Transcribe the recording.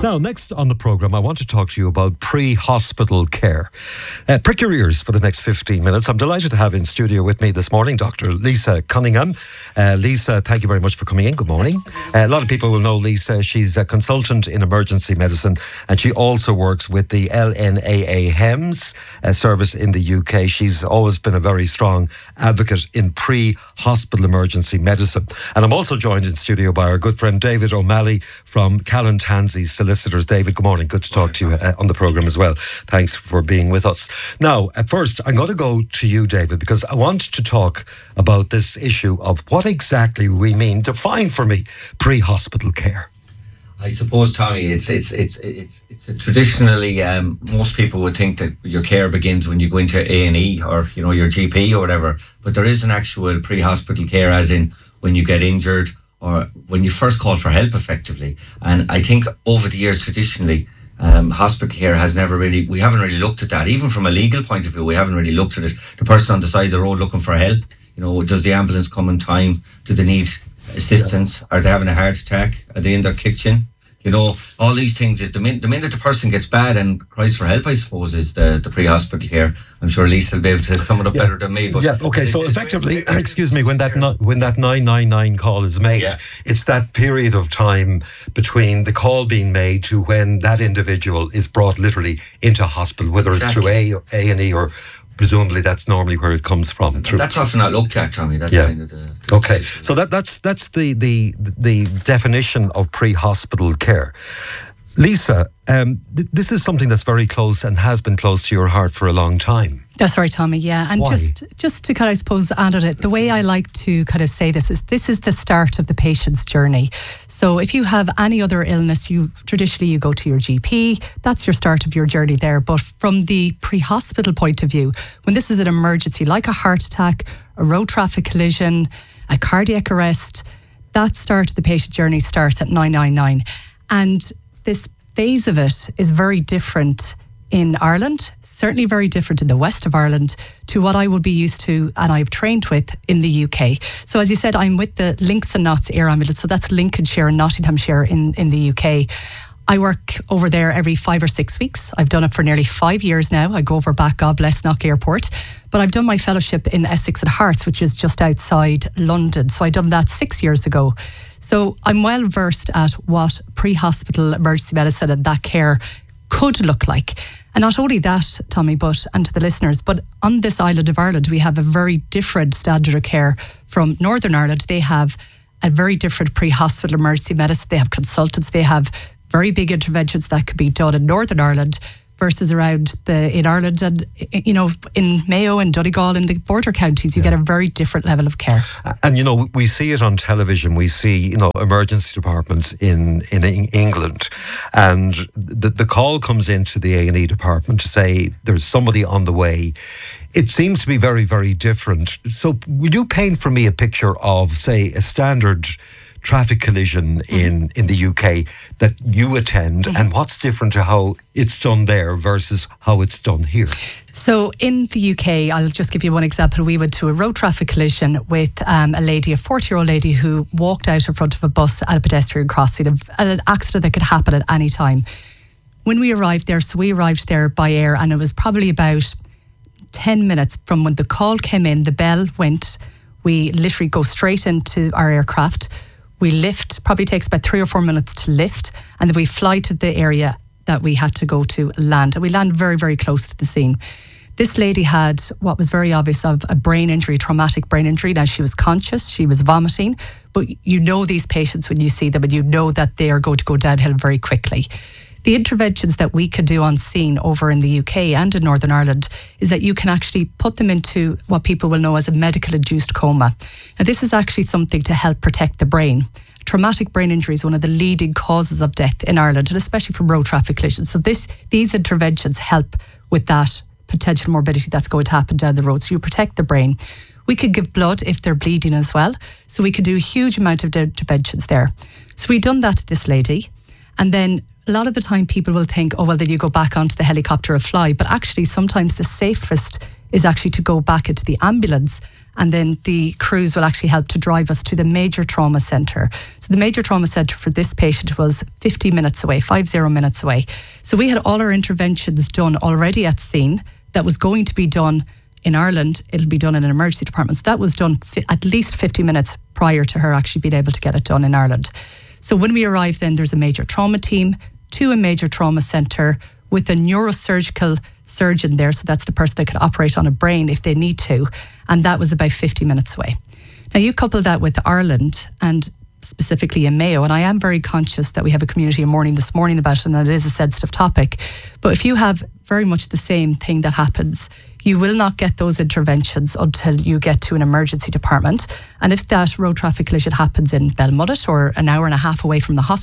Now, next on the programme, I want to talk to you about pre-hospital care. Prick your ears for the next 15 minutes. I'm delighted to have in studio with me this morning Dr. Lisa Cunningham. Lisa, thank you very much for coming in. Good morning. A lot of people will know Lisa. She's a consultant in emergency medicine, and she also works with the LNAA HEMS service in the UK. She's always been a very strong advocate in pre-hospital emergency medicine. And I'm also joined in studio by our good friend David O'Malley from Callan Tansey Solicitors. David, good morning. Good to talk to you on the programme as well. Thanks for being with us. Now, at first, I'm going to go to you, David, because I want to talk about this issue of what exactly we mean. Define for me pre-hospital care. I suppose, Tommy, it's traditionally most people would think that your care begins when you go into A&E or your GP or whatever, but there is an actual pre-hospital care, as in when you get injured or when you first call for help, effectively. And I think over the years, traditionally, hospital care we haven't really looked at that. Even from a legal point of view, we haven't really looked at it. The person on the side of the road looking for help, does the ambulance come in time? Do they need assistance? Yeah. Are they having a heart attack? Are they in their kitchen? All these things is the minute the person gets bad and cries for help, I suppose, is the pre-hospital care. I'm sure Lisa will be able to sum it up better than me. But okay. So effectively, excuse me, when that 999 call is made, it's that period of time between the call being made to when that individual is brought literally into hospital, whether it's through A&E or presumably that's normally where it comes from. That's often not looked at, Tommy. That's kind of the okay. So that's the definition of pre-hospital care. Lisa, this is something that's very close and has been close to your heart for a long time. That's right, Tommy, yeah. And why? just to kind of, I suppose, add on it, the way I like to kind of say this is the start of the patient's journey. So if you have any other illness, traditionally you go to your GP, that's your start of your journey there. But from the pre-hospital point of view, when this is an emergency, like a heart attack, a road traffic collision, a cardiac arrest, that start of the patient journey starts at 999. And this phase of it is very different in Ireland, certainly very different in the west of Ireland to what I would be used to and I've trained with in the UK. So as you said, I'm with the Links and Notts Air Ambulance, so that's Lincolnshire and Nottinghamshire in the UK. I work over there every 5 or 6 weeks. I've done it for nearly 5 years now. I go over back, God bless Knock Airport. But I've done my fellowship in Essex and Hearts, which is just outside London. So I done that 6 years ago. So I'm well versed at what pre-hospital emergency medicine and that care could look like. And not only that, Tommy, and to the listeners, but on this island of Ireland, we have a very different standard of care from Northern Ireland. They have a very different pre-hospital emergency medicine. They have consultants. They have very big interventions that could be done in Northern Ireland versus around in Ireland and, in Mayo and Donegal in the border counties, you get a very different level of care. And, we see it on television. We see, emergency departments in England, and the call comes into the A&E department to say there's somebody on the way. It seems to be very, very different. So would you paint for me a picture of, say, a standard traffic collision in the UK that you attend, and what's different to how it's done there versus how it's done here? So in the UK, I'll just give you one example. We went to a road traffic collision with a 40-year-old lady who walked out in front of a bus at a pedestrian crossing, an accident that could happen at any time. When we arrived there by air, and it was probably about 10 minutes from when the call came in, the bell went, we literally go straight into our aircraft. We lift, probably takes about 3 or 4 minutes to lift, and then we fly to the area that we had to go to land. And we land very, very close to the scene. This lady had what was very obvious of a brain injury, traumatic brain injury. Now, she was conscious, she was vomiting, but these patients when you see them, and you know that they are going to go downhill very quickly. The interventions that we could do on scene over in the UK and in Northern Ireland is that you can actually put them into what people will know as a medical-induced coma. Now, this is actually something to help protect the brain. Traumatic brain injury is one of the leading causes of death in Ireland, and especially from road traffic collisions. So these interventions help with that potential morbidity that's going to happen down the road. So you protect the brain. We could give blood if they're bleeding as well. So we could do a huge amount of interventions there. So we done that to this lady, and then a lot of the time people will think, then you go back onto the helicopter or fly. But actually, sometimes the safest is actually to go back into the ambulance, and then the crews will actually help to drive us to the major trauma centre. So the major trauma centre for this patient was 50 minutes away. So we had all our interventions done already at scene. That was going to be done in Ireland. It'll be done in an emergency department. So that was done at least 50 minutes prior to her actually being able to get it done in Ireland. So when we arrive, then there's a major trauma team to a major trauma centre with a neurosurgical surgeon there. So that's the person that could operate on a brain if they need to. And that was about 50 minutes away. Now you couple that with Ireland and specifically in Mayo, and I am very conscious that we have a community in mourning this morning about it, and that it is a sensitive topic. But if you have very much the same thing that happens, you will not get those interventions until you get to an emergency department. And if that road traffic collision happens in Belmullet or an hour and a half away from the hospital,